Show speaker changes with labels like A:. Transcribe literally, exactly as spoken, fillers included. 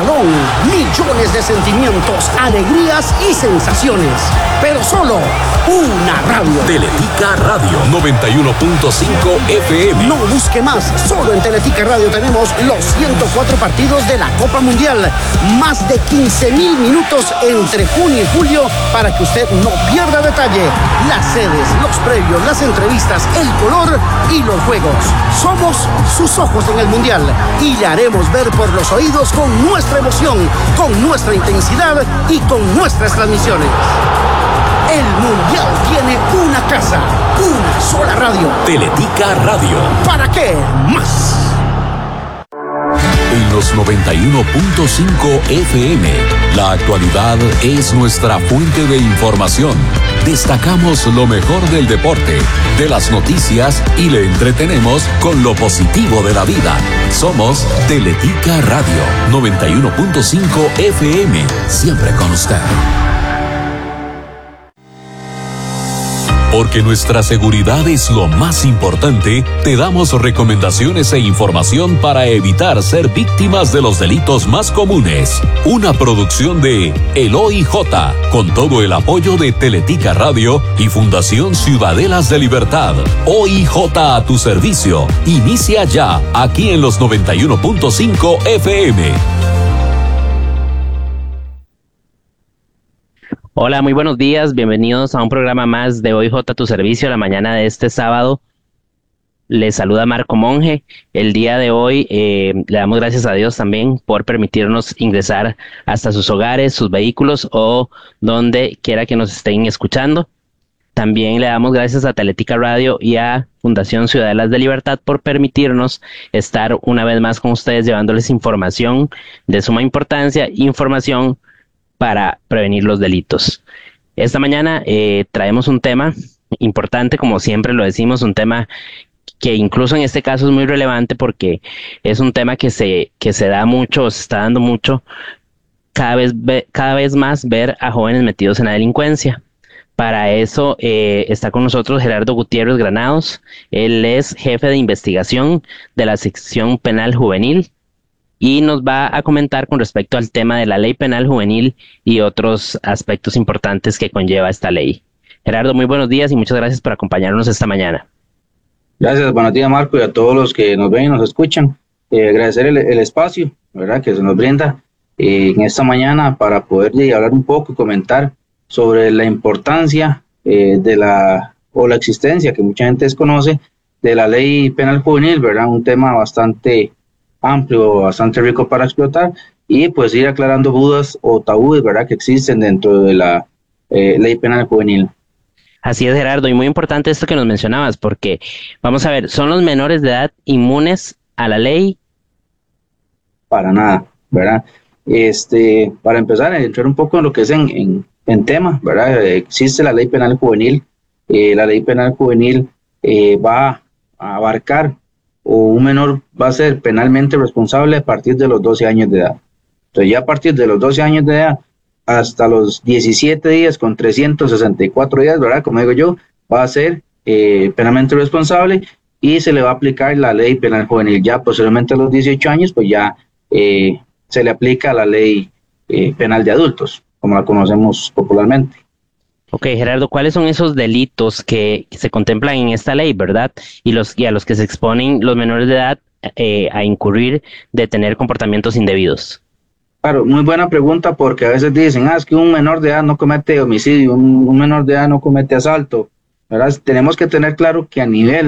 A: balón, millones de sentimientos, alegrías y sensaciones, pero solo una radio.
B: Teletica Radio noventa y uno punto cinco F M.
A: No busque más, solo en Teletica Radio tenemos los ciento cuatro partidos de la Copa Mundial, más de quince mil minutos entre junio y julio para que usted no pierda detalle. Las sedes, los previos, las entrevistas, el color y los juegos. Somos sus ojos en el Mundial y le haremos ver por los oídos con nuestra emoción, con nuestra intensidad y con nuestras transmisiones. El Mundial tiene una casa, una sola radio.
B: Teletica Radio.
A: ¿Para qué más?
B: En los noventa y uno punto cinco F M, la actualidad es nuestra fuente de información. Destacamos lo mejor del deporte, de las noticias y le entretenemos con lo positivo de la vida. Somos Teletica Radio noventa y uno punto cinco F M, siempre con usted. Porque nuestra seguridad es lo más importante, te damos recomendaciones e información para evitar ser víctimas de los delitos más comunes. Una producción de El O I J, con todo el apoyo de Teletica Radio y Fundación Ciudadelas de Libertad. O I J a tu servicio. Inicia ya, aquí en los noventa y uno punto cinco F M.
C: Hola, muy buenos días, bienvenidos a un programa más de O I J a tu servicio, la mañana de este sábado. Les saluda Marco Monge. El día de hoy eh, le damos gracias a Dios también por permitirnos ingresar hasta sus hogares, sus vehículos o donde quiera que nos estén escuchando. También le damos gracias a Teletica Radio y a Fundación Ciudadelas de Libertad por permitirnos estar una vez más con ustedes llevándoles información de suma importancia, información para prevenir los delitos. Esta mañana eh, traemos un tema importante, como siempre lo decimos, un tema que incluso en este caso es muy relevante porque es un tema que se, que se da mucho, se está dando mucho, cada vez, ve, cada vez más ver a jóvenes metidos en la delincuencia. Para eso eh, está con nosotros Gerardo Gutiérrez Granados. Él es jefe de investigación de la sección penal juvenil y nos va a comentar con respecto al tema de la ley penal juvenil y otros aspectos importantes que conlleva esta ley. Gerardo, muy buenos días y muchas gracias por acompañarnos esta mañana.
D: Gracias, buenos días Marco, y a todos los que nos ven y nos escuchan. Eh, agradecer el, el espacio, ¿verdad?, que se nos brinda eh, en esta mañana para poder eh, hablar un poco y comentar sobre la importancia eh, de la, o la existencia que mucha gente desconoce de la ley penal juvenil, ¿verdad? Un tema bastante amplio, bastante rico para explotar y pues ir aclarando dudas o tabúes, ¿verdad?, que existen dentro de la eh, ley penal juvenil.
C: Así es, Gerardo, y muy importante esto que nos mencionabas, porque vamos a ver, ¿son los menores de edad inmunes a la ley?
D: Para nada, ¿verdad? Este, para empezar, entrar un poco en lo que es en, en, en tema, ¿verdad? Existe la ley penal juvenil, eh, la ley penal juvenil eh, va a abarcar o un menor va a ser penalmente responsable a partir de los doce años de edad. Entonces ya a partir de los doce años de edad hasta los diecisiete días con trescientos sesenta y cuatro días, ¿verdad?, como digo yo, va a ser eh, penalmente responsable y se le va a aplicar la ley penal juvenil. Ya posteriormente a los dieciocho años, pues ya eh, se le aplica la ley eh, penal de adultos, como la conocemos popularmente.
C: Ok, Gerardo, ¿cuáles son esos delitos que se contemplan en esta ley, verdad? Y, los, y a los que se exponen los menores de edad eh, a incurrir de tener comportamientos indebidos.
D: Claro, muy buena pregunta, porque a veces dicen, ah, es que un menor de edad no comete homicidio, un, un menor de edad no comete asalto, ¿verdad? Tenemos que tener claro que a nivel